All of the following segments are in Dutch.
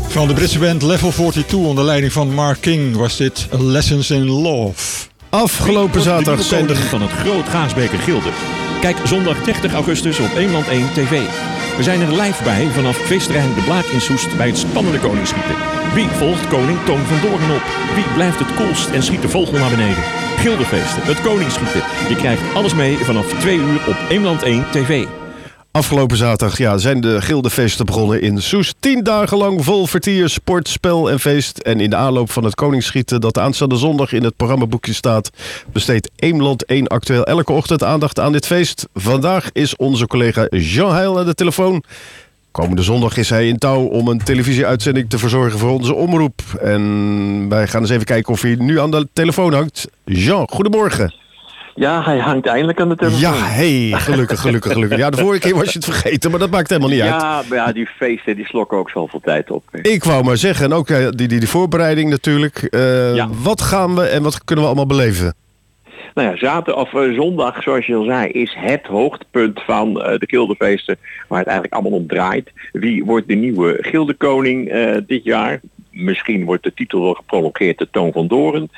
Van de Britse band Level 42 onder leiding van Mark King was dit Lessons in Love. Afgelopen zaterdag zijn de van het Groot Gaasbeker Gilde. Kijk zondag 30 augustus op 1 Land 1 TV. We zijn er live bij vanaf feestterrein De Blaak in Soest bij het spannende koningsschieten. Wie volgt koning Toon van Doorn op? Wie blijft het koelst en schiet de vogel naar beneden? Gildefeesten, het koningsschieten. Je krijgt alles mee vanaf 2 uur op 1 Land 1 TV. Afgelopen zaterdag zijn de gildefeesten begonnen in Soest. 10 dagen lang vol vertier, sport, spel en feest. En in de aanloop van het koningsschieten dat aanstaande zondag in het programmaboekje staat, besteedt Eemland 1 Actueel elke ochtend aandacht aan dit feest. Vandaag is onze collega Jean Heil aan de telefoon. Komende zondag is hij in touw om een televisieuitzending te verzorgen voor onze omroep. En wij gaan eens even kijken of hij nu aan de telefoon hangt. Jean, goedemorgen. Ja, hij hangt eindelijk aan de telefoon. Ja, gelukkig. Ja, de vorige keer was je het vergeten, maar dat maakt helemaal niet uit. Maar ja, die feesten die slokken ook zoveel tijd op. Ik wou maar zeggen, en ook die voorbereiding natuurlijk. Wat gaan we en wat kunnen we allemaal beleven? Nou ja, zondag, zoals je al zei, is het hoogtepunt van de gildefeesten, waar het eigenlijk allemaal om draait. Wie wordt de nieuwe gildekoning dit jaar? Misschien wordt de titel wel geprolongeerd de Toon van Doorn.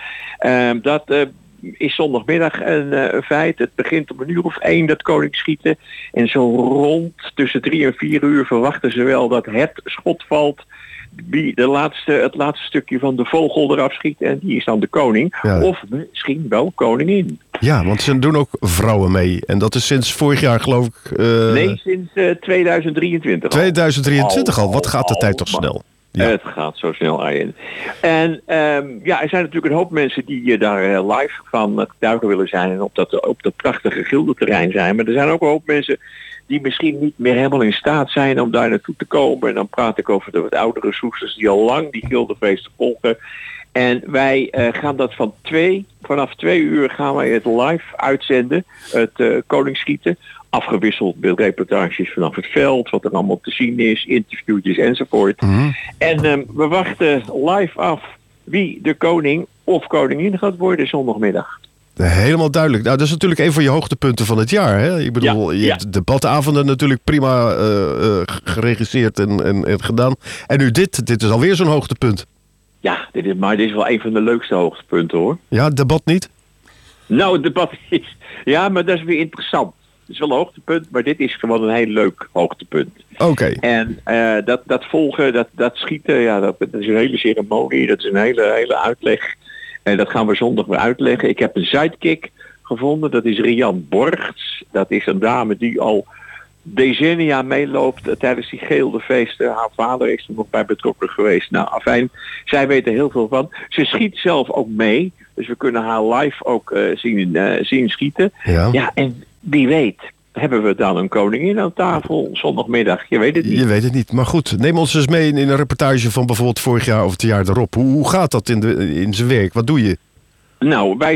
Dat is zondagmiddag een feit. Het begint om 1:00 dat koningsschieten. En zo rond tussen 3 en 4 uur verwachten ze wel dat het schot valt. Wie het laatste stukje van de vogel eraf schiet. En die is dan de koning. Ja. Of misschien wel koningin. Ja, want ze doen ook vrouwen mee. En dat is sinds vorig jaar geloof ik... Nee, sinds 2023 al. 2023 al. Wat gaat de tijd toch snel? Ja. Het gaat zo snel, Arjen. En er zijn natuurlijk een hoop mensen die daar live van getuigen willen zijn en op dat prachtige gildeterrein zijn. Maar er zijn ook een hoop mensen die misschien niet meer helemaal in staat zijn om daar naartoe te komen. En dan praat ik over de wat oudere Soesters die al lang die gildefeesten volgen. En wij gaan dat vanaf 2 uur gaan wij het live uitzenden, het koningsschieten. Afgewisseld met reportages vanaf het veld, wat er allemaal te zien is, interviewtjes enzovoort. Mm-hmm. En we wachten live af wie de koning of koningin gaat worden zondagmiddag. Helemaal duidelijk. Nou, dat is natuurlijk een van je hoogtepunten van het jaar. Hè? Ik bedoel, je hebt debatavonden natuurlijk prima geregisseerd en gedaan. En nu dit is alweer zo'n hoogtepunt. Ja, dit is wel een van de leukste hoogtepunten, hoor. Ja, het debat niet? Nou, het debat is... Ja, maar dat is weer interessant. Het is wel een hoogtepunt, maar dit is gewoon een heel leuk hoogtepunt. Oké. En dat volgen, dat schieten, dat is een hele ceremonie, dat is een hele uitleg. En dat gaan we zondag weer uitleggen. Ik heb een sidekick gevonden, dat is Rian Borgts. Dat is een dame die al decennia meeloopt tijdens die gildefeesten. Haar vader is er nog bij betrokken geweest. Nou, afijn, zij weet er heel veel van. Ze schiet zelf ook mee, dus we kunnen haar live ook zien schieten. Ja, en wie weet hebben we dan een koningin aan tafel zondagmiddag. Je weet het niet. Je weet het niet. Maar goed, neem ons eens mee in een reportage van bijvoorbeeld vorig jaar of het jaar erop. Hoe gaat dat in zijn werk? Wat doe je? Nou, wij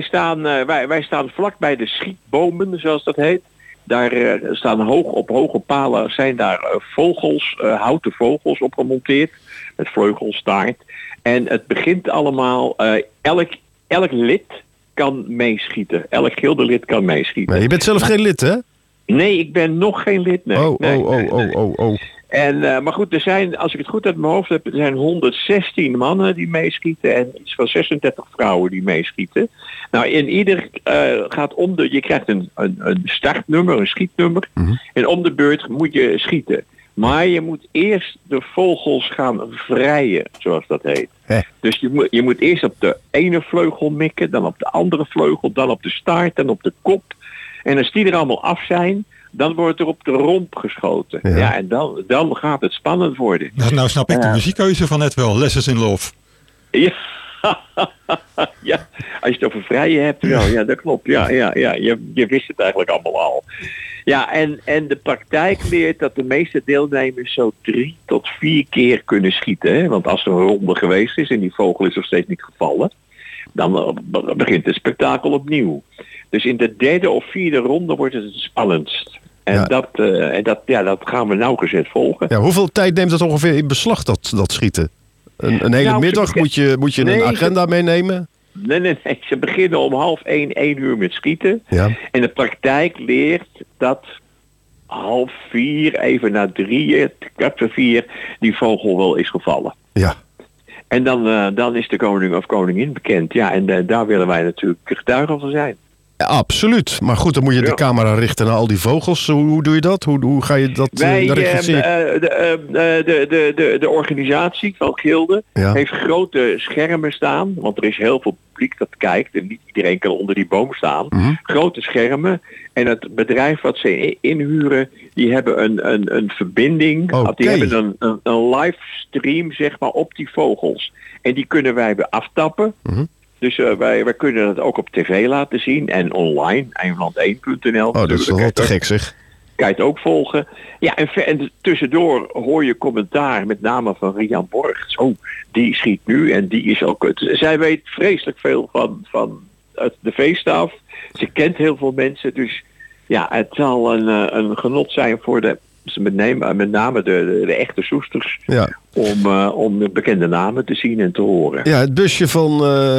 staan vlak bij de schietbomen, zoals dat heet. Daar staan op hoge palen zijn daar vogels, houten vogels op gemonteerd. Met vleugelstaart. En het begint allemaal, elk lid kan meeschieten. Elk gildelid kan meeschieten. Maar je bent zelf geen lid, hè? Nee, ik ben nog geen lid. Nee. Oh. En, maar goed, er zijn, als ik het goed uit mijn hoofd heb, er zijn 116 mannen die meeschieten en iets van 36 vrouwen die meeschieten. Nou, in ieder gaat je krijgt een startnummer, een schietnummer. Mm-hmm. En om de beurt moet je schieten. Maar je moet eerst de vogels gaan vrijen, zoals dat heet. Dus je moet eerst op de ene vleugel mikken, dan op de andere vleugel, dan op de staart en op de kop. En als die er allemaal af zijn, dan wordt er op de romp geschoten. Ja, en dan gaat het spannend worden. Nou snap ik de muziekkeuze van net wel. Lessons in Love. Ja. Ja, als je het over vrijen hebt wel. Ja, dat klopt. Ja. Je wist het eigenlijk allemaal al. Ja, en de praktijk leert dat de meeste deelnemers zo 3 tot 4 keer kunnen schieten. Hè? Want als er een ronde geweest is en die vogel is nog steeds niet gevallen, dan begint het spektakel opnieuw. Dus in de 3e of 4e ronde wordt het spannendst. En dat gaan we nauwgezet volgen. Ja, hoeveel tijd neemt dat ongeveer in beslag, dat schieten? Een hele middag moet je een agenda meenemen? Nee. Ze beginnen om 12:30, 1 uur met schieten. Ja. En de praktijk leert dat 3:30, even na 3, kwart voor 4, die vogel wel is gevallen. Ja. En dan is de koning of koningin bekend. Ja, en daar willen wij natuurlijk getuigen van zijn. Ja, absoluut. Maar goed, dan moet je de camera richten naar al die vogels. Hoe doe je dat? Hoe ga je dat de organisatie van Gilde heeft grote schermen staan. Want er is heel veel publiek dat kijkt. En niet iedereen kan onder die boom staan. Mm-hmm. Grote schermen. En het bedrijf wat ze inhuren, die hebben een verbinding. Okay. Die hebben een livestream, zeg maar, op die vogels. En die kunnen wij weer aftappen. Mm-hmm. Dus wij kunnen het ook op tv laten zien en online, Eemland1.nl. Oh, dat is wel te gek zeg. Kan je het ook volgen. Ja, en tussendoor hoor je commentaar, met name van Rian Borgt. Oh, die schiet nu en die is ook... Zij weet vreselijk veel van de feestaf. Ze kent heel veel mensen, dus ja, het zal een genot zijn voor met name de echte Soesters, om de bekende namen te zien en te horen. Ja, het busje van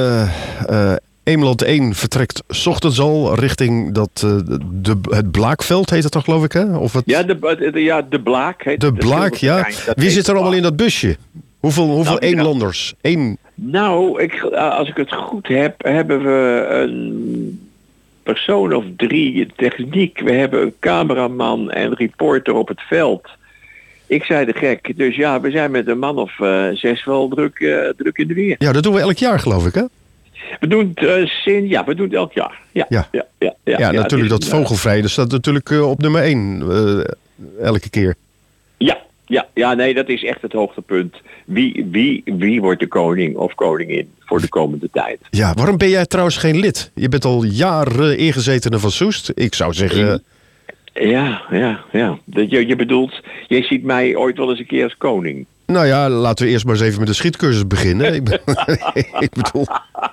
Eemland 1 vertrekt 's ochtends al richting het Blaakveld, heet het toch, geloof ik, hè? Of het... Ja, de Blaak heet de Blaak, ja. Wie zit er allemaal in dat busje? Hoeveel Eemlanders? Nou, als ik het goed heb, hebben we een persoon of 3 techniek. We hebben een cameraman en reporter op het veld. Ik zei de gek. Dus ja, we zijn met een man of 6 wel druk in de weer. Ja, dat doen we elk jaar, geloof ik, hè? We doen het elk jaar. Ja, natuurlijk dat vogelvrij. Dat staat natuurlijk op nummer 1 elke keer. Ja, nee, dat is echt het hoogtepunt. Wie wordt de koning of koningin voor de komende tijd? Ja, waarom ben jij trouwens geen lid? Je bent al jaren ingezetene van Soest. Ik zou zeggen... Ja. Je bedoelt, jij ziet mij ooit wel eens een keer als koning. Nou ja, laten we eerst maar eens even met de schietcursus beginnen. Ik bedoel...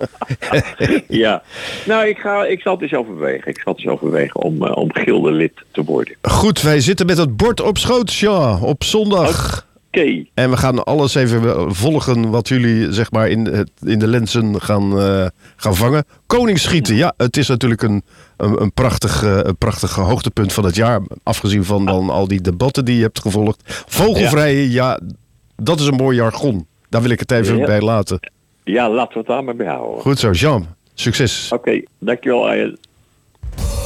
Ja, nou, ik zal het eens overwegen. Om gildelid te worden. Goed, wij zitten met het bord op schoot, ja, op zondag. Oké. En we gaan alles even volgen wat jullie, zeg maar, in de lenzen gaan vangen. Koningsschieten, ja, het is natuurlijk een prachtig hoogtepunt van het jaar. Afgezien van dan al die debatten die je hebt gevolgd. Vogelvrij, ja, dat is een mooi jargon. Daar wil ik het even bij laten. Ja, laten we het daar maar bij houden. Goed zo, Jean. Succes. Oké, dankjewel, Arjen.